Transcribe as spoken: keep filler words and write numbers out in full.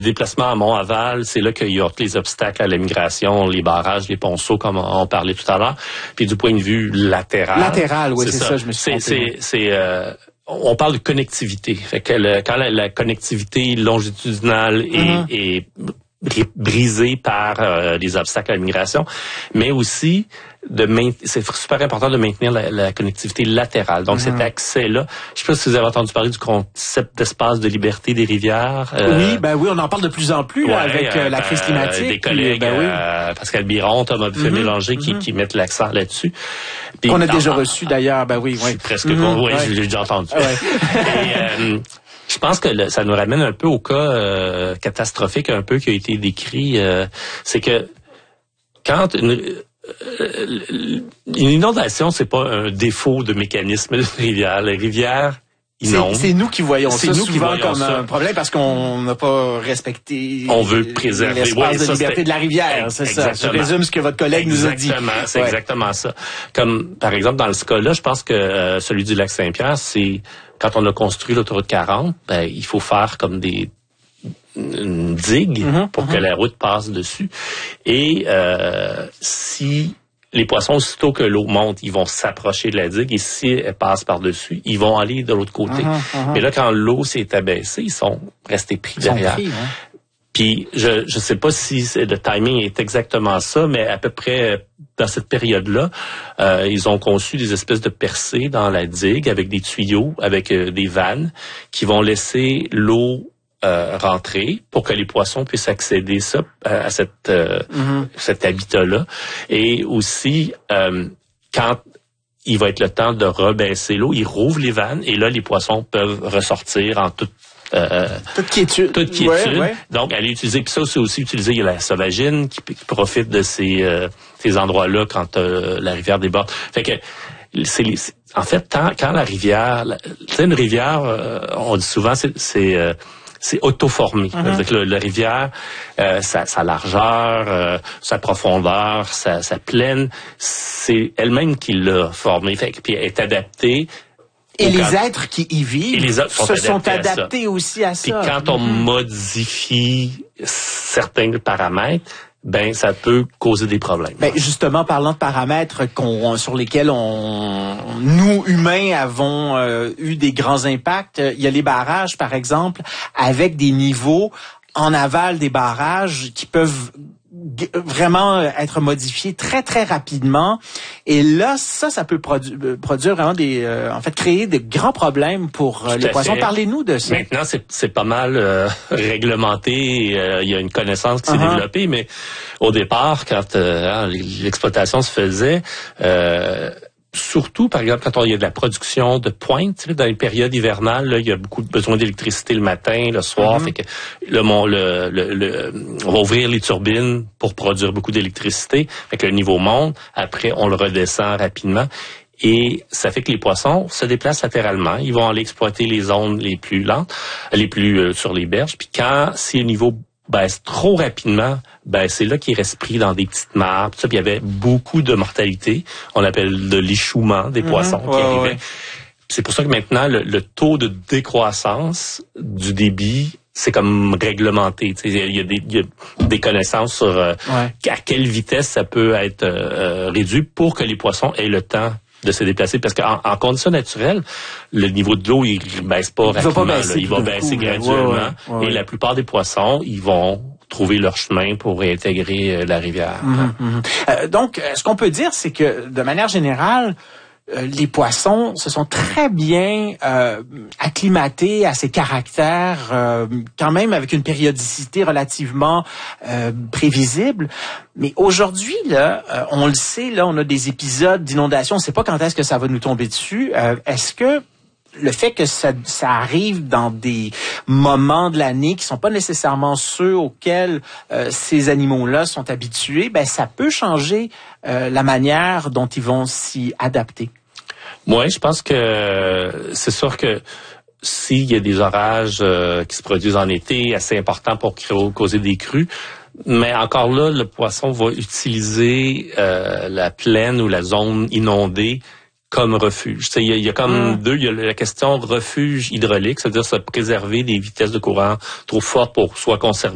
Déplacement à Mont-Aval, c'est là qu'il y a tous les obstacles à l'immigration, les barrages, les ponceaux, comme on parlait tout à l'heure. Puis du point de vue latéral. Latéral, oui, c'est, c'est ça. ça, je me suis c'est, trompé. C'est, c'est, euh, on parle de connectivité. Fait que le, quand la, la connectivité longitudinale mm-hmm. est, est brisée par euh, les obstacles à l'immigration, mais aussi de main... c'est super important de maintenir la, la connectivité latérale. Donc, mm-hmm. cet accès-là, je sais pas si vous avez entendu parler du concept d'espace de liberté des rivières. Euh... Oui, ben oui, on en parle de plus en plus, ouais, là, avec euh, la ben, crise climatique. Des collègues, ben, oui. euh, Pascal Biron, Thomas Buffet-Mélanger, mm-hmm. qui, qui mettent l'accent là-dessus. Puis, on a déjà en... reçu, d'ailleurs, ben oui. Je suis oui. presque... Mm-hmm. Oui, ouais. j'ai déjà entendu. Ouais. Et, euh, je pense que le, ça nous ramène un peu au cas euh, catastrophique un peu qui a été décrit. Euh, c'est que quand une, euh, une inondation, c'est pas un défaut de mécanisme de rivière. Les rivières inondent. C'est, c'est nous qui voyons c'est ça nous souvent qui voyons comme ça. un problème parce qu'on n'a pas respecté. On veut préserver l'espace ouais, de ça, liberté c'est... de la rivière. C'est exactement. ça. Je résume ce que votre collègue exactement, nous a dit. C'est ouais. exactement ça. Comme par exemple dans ce cas-là, je pense que euh, celui du lac Saint-Pierre, c'est quand on a construit l'autoroute quarante, ben, il faut faire comme des une digue mm-hmm, pour mm-hmm. que la route passe dessus. Et euh, si les poissons, aussitôt que l'eau monte, ils vont s'approcher de la digue et si elle passe par-dessus, ils vont aller de l'autre côté. Mm-hmm, mm-hmm. Mais là, quand l'eau s'est abaissée, ils sont restés pris ils derrière. Sont pris, hein? Puis je je sais pas si le timing est exactement ça, mais à peu près dans cette période-là, euh, ils ont conçu des espèces de percées dans la digue avec des tuyaux, avec euh, des vannes qui vont laisser l'eau euh, rentrer pour que les poissons puissent accéder ça, à, à cette euh, mm-hmm. cet habitat-là. Et aussi euh, quand il va être le temps de rebaisser l'eau, ils rouvrent les vannes et là les poissons peuvent ressortir en toute Euh, toute quiétude. Toute quiétude. Ouais, ouais. Donc, elle est utilisée. Puis ça, c'est aussi utilisé. Il y a la sauvagine qui, qui profite de ces, euh, ces endroits-là quand euh, la rivière déborde. Fait que, c'est, c'est en fait, tant, quand la rivière... Tu sais, une rivière, euh, on dit souvent, c'est... c'est euh, c'est auto-formé. Mm-hmm. C'est-à-dire que le, la rivière, euh, sa, sa largeur, euh, sa profondeur, sa, sa plaine, c'est elle-même qui l'a formée. Fait que, puis elle est adaptée. Et les quand, êtres qui y vivent sont se adaptés sont adaptés à aussi à ça. Puis quand on mm-hmm. modifie certains paramètres, ben ça peut causer des problèmes. Ben justement, parlant de paramètres qu'on, sur lesquels on, nous humains avons euh, eu des grands impacts, il y a les barrages par exemple, avec des niveaux en aval des barrages qui peuvent vraiment être modifié très très rapidement et là ça ça peut produ- produire vraiment des euh, en fait créer de grands problèmes pour euh, les poissons. Fait. Parlez-nous de ça. Maintenant c'est c'est pas mal euh, réglementé, euh, il y a une connaissance qui s'est uh-huh. développée, mais au départ quand euh, l'exploitation se faisait euh, surtout, par exemple, quand il y a de la production de pointe, tu sais, dans les périodes hivernales, là, il y a beaucoup de besoin d'électricité le matin, le soir. Mm-hmm. Fait que le, le, le, le, on va ouvrir les turbines pour produire beaucoup d'électricité. Fait que le niveau monte. Après, on le redescend rapidement. Et ça fait que les poissons se déplacent latéralement. Ils vont aller exploiter les zones les plus lentes, les plus euh, sur les berges. Puis quand, si le niveau baisse trop rapidement, ben c'est là qu'il reste pris dans des petites mares. Puis il y avait beaucoup de mortalité. On appelle de l'échouement des poissons mmh, qui ouais, arrivaient. Ouais. C'est pour ça que maintenant, le, le taux de décroissance du débit, c'est comme réglementé. Il y a des, il y a des connaissances sur euh, ouais. à quelle vitesse ça peut être euh, réduit pour que les poissons aient le temps de se déplacer, parce qu'en en conditions naturelles, le niveau de l'eau, il baisse pas il rapidement. Va pas baisser, il va baisser beaucoup, graduellement. Ouais, ouais, ouais. Et la plupart des poissons, ils vont trouver leur chemin pour réintégrer euh, la rivière. Mm-hmm, mm-hmm. Euh, donc, ce qu'on peut dire, c'est que, de manière générale, euh, les poissons se sont très bien euh, acclimatés à ces caractères, euh, quand même avec une périodicité relativement euh, prévisible. Mais aujourd'hui, là, euh, on le sait, là, on a des épisodes d'inondation. On ne sait pas quand est-ce que ça va nous tomber dessus. Euh, est-ce que le fait que ça, ça arrive dans des moments de l'année qui sont pas nécessairement ceux auxquels euh, ces animaux-là sont habitués, ben ça peut changer euh, la manière dont ils vont s'y adapter. Moi, je pense que c'est sûr que s'il y a des orages euh, qui se produisent en été assez importants pour causer des crues, mais encore là, le poisson va utiliser euh, la plaine ou la zone inondée comme refuge. Il y, a, il y a comme mmh. deux, il y a la question refuge hydraulique, c'est-à-dire se préserver des vitesses de courant trop fortes pour soit conserver